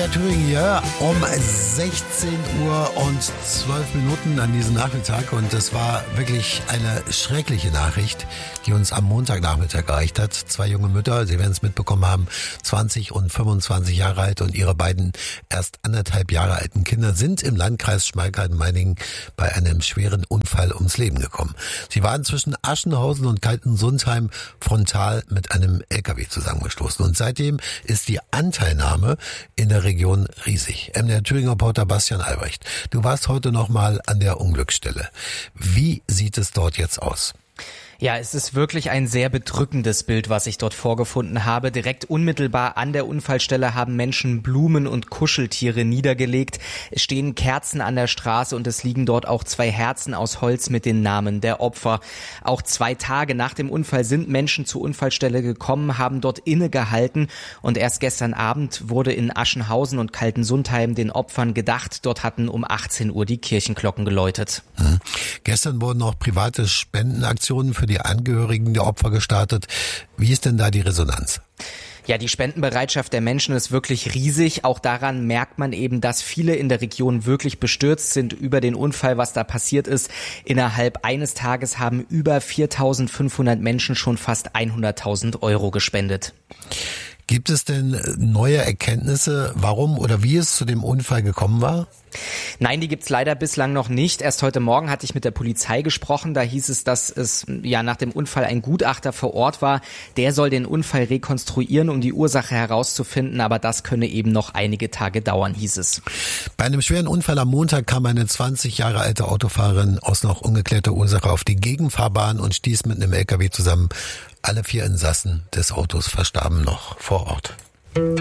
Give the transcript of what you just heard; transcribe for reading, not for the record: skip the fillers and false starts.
MDR Thüringen hier um 16 Uhr und 12 Minuten an diesem Nachmittag. Und das war wirklich eine schreckliche Nachricht, die uns am Montagnachmittag erreicht hat. 2 junge Mütter, Sie werden es mitbekommen haben, 20 und 25 Jahre alt und ihre beiden erst 1,5 Jahre alten Kinder sind im Landkreis Schmalkalden-Meiningen bei einem schweren Unfall ums Leben gekommen. Sie waren zwischen Aschenhausen und Kaltensundheim frontal mit einem LKW zusammengestoßen. Und seitdem ist die Anteilnahme in der Region riesig. MDR Thüringen Reporter Bastian Albrecht, du warst heute noch mal an der Unglücksstelle. Wie sieht es dort jetzt aus? Ja, es ist wirklich ein sehr bedrückendes Bild, was ich dort vorgefunden habe. Direkt unmittelbar an der Unfallstelle haben Menschen Blumen und Kuscheltiere niedergelegt. Es stehen Kerzen an der Straße und es liegen dort auch 2 Herzen aus Holz mit den Namen der Opfer. Auch 2 Tage nach dem Unfall sind Menschen zur Unfallstelle gekommen, haben dort innegehalten und erst gestern Abend wurde in Aschenhausen und Kaltensundheim den Opfern gedacht. Dort hatten um 18 Uhr die Kirchenglocken geläutet. Gestern wurden auch private Spendenaktionen für die Angehörigen der Opfer gestartet. Wie ist denn da die Resonanz? Ja, die Spendenbereitschaft der Menschen ist wirklich riesig. Auch daran merkt man eben, dass viele in der Region wirklich bestürzt sind über den Unfall, was da passiert ist. Innerhalb eines Tages haben über 4.500 Menschen schon fast 100.000 € gespendet. Gibt es denn neue Erkenntnisse, warum oder wie es zu dem Unfall gekommen war? Nein, die gibt's leider bislang noch nicht. Erst heute Morgen hatte ich mit der Polizei gesprochen. Da hieß es, dass es nach dem Unfall ein Gutachter vor Ort war. Der soll den Unfall rekonstruieren, um die Ursache herauszufinden. Aber das könne eben noch einige Tage dauern, hieß es. Bei einem schweren Unfall am Montag kam eine 20 Jahre alte Autofahrerin aus noch ungeklärter Ursache auf die Gegenfahrbahn und stieß mit einem LKW zusammen. Alle 4 Insassen des Autos verstarben noch vor Ort.